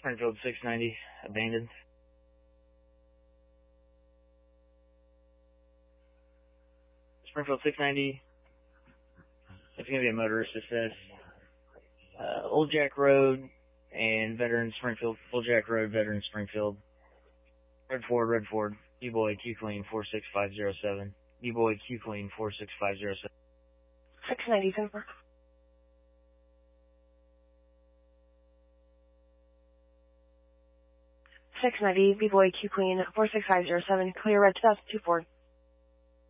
Springfield 690, abandoned. Springfield 690, it's going to be a motorist assist. Old Jack Road and Veteran Springfield. Old Jack Road, Veteran Springfield. Red Ford. D-Boy Q Clean 46507. D-Boy Q Clean 46507. 690, over. 690, B-Boy Q Queen 46507, clear red 2024.